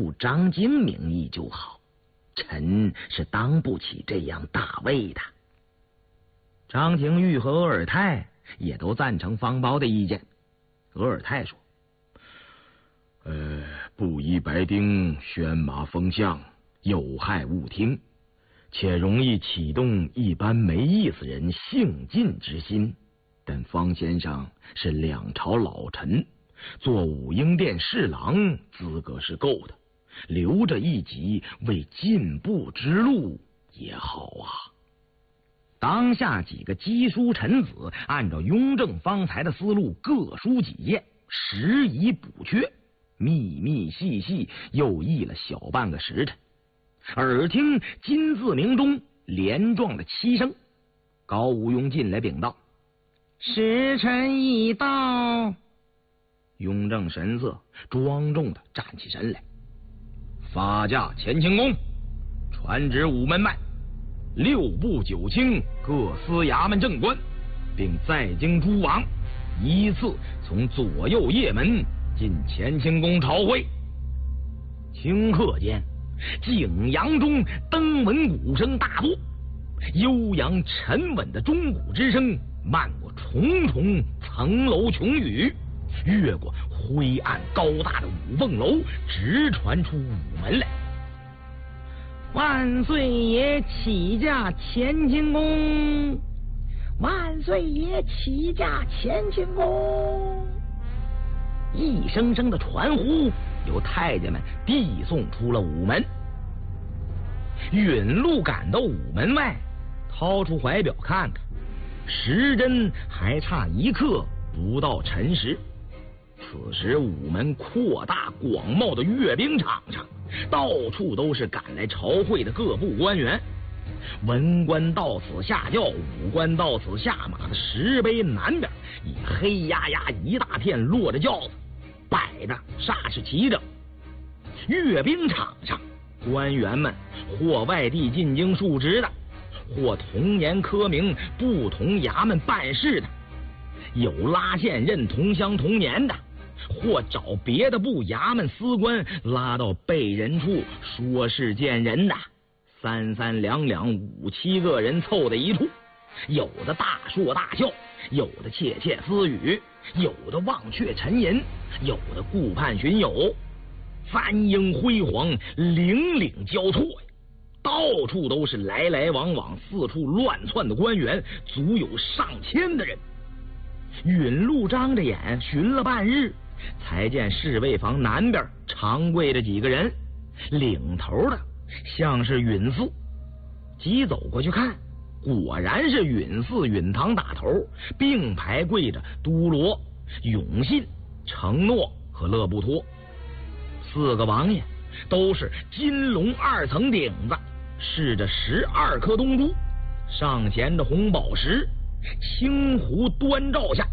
用张经名义就好，臣是当不起这样大位的。张廷玉和额尔泰也都赞成方苞的意见。额尔泰说： 不依白丁宣马风向，有害勿听，且容易启动一般没意思人性尽之心。但方先生是两朝老臣，做武英殿侍郎资格是够的，留着一级为进步之路也好啊。 当下几个机书臣子按照雍正方才的思路各抒己见，实以补缺，密密细细又议了小半个时辰。耳听金字鸣钟连撞了7声，高无庸进来禀道：时辰已到。雍正神色庄重地站起身来， 发驾乾清宫，传旨午门外6部9卿各司衙门正官，并在京诸王依次从左右掖门进乾清宫朝会。顷刻间，景阳中登闻鼓声大作，悠扬沉稳的钟鼓之声漫过重重层楼穹宇，越过灰暗高大的五凤楼，直传出午门来。 万岁爷起驾乾清宫，万岁爷起驾乾清宫。一声声的传呼由太监们递送出了午门。允禄赶到午门外，掏出怀表看看，时针还差1刻不到辰时。此时午门扩大广袤的阅兵场上，到处都是赶来朝会的各部官员，文官到此下轿，武官到此下马的石碑南边，已黑压压一大片落着轿子，摆的煞是齐整。阅兵场上，官员们或外地进京述职的，或同年科名不同衙门办事的，有拉线认同乡同年的，或找别的部衙门司官拉到备人处说事见人的，3、3、2、2、5、7个人凑在一处，有的大说大笑，有的窃窃私语，有的忘却沉吟，有的顾盼巡游，翻英辉煌，岭岭交错呀，到处都是来来往往、四处乱窜的官员，足有上千的人。允禄张着眼寻了半日，才见侍卫房南边长跪着几个人，领头的像是允嗣。急走过去看，果然是允嗣、允堂打头，并排跪着都罗、永信、承诺和勒布托。4个王爷都是金龙2层顶子，饰着12颗东珠，上衔着红宝石，青湖端照下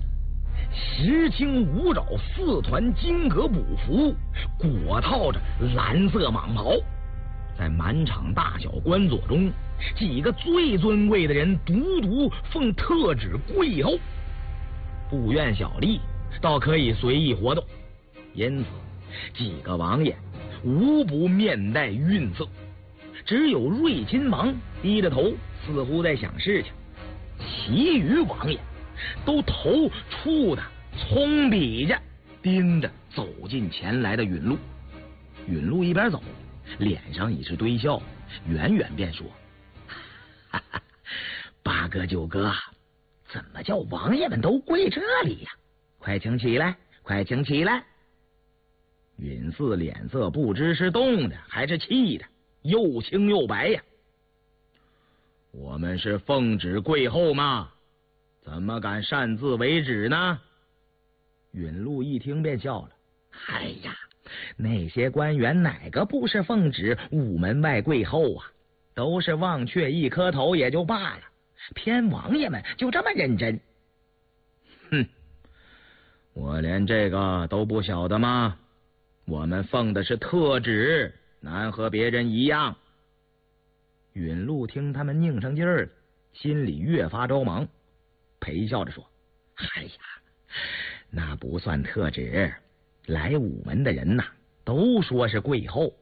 10青5爪4团金革补服，裹套着蓝色蟒袍。在满场大小官佐中，几个最尊贵的人独独奉特旨跪后，不愿小吏倒可以随意活动。因此几个王爷无不面带愠色，只有瑞亲王低着头，似乎在想事情，其余王爷都头触的葱笔着，盯着走近前来的允禄。允禄一边走，脸上已是堆笑，远远便说：哈哈，8哥9哥，怎么叫王爷们都跪这里呀？快请起来，快请起来！允嗣脸色不知是动的还是气的，又青又白呀。我们是奉旨跪后吗？怎么敢擅自为旨呢？允禄一听便笑了：哎呀，那些官员哪个不是奉旨午门外跪后啊？都是忘却一颗头也就罢了，偏王爷们就这么认真。哼，我连这个都不晓得吗？我们奉的是特旨，难和别人一样。允禄听他们拧上劲儿，心里越发着忙，陪笑着说：哎呀，那不算特旨，来午门的人呐，都说是跪后，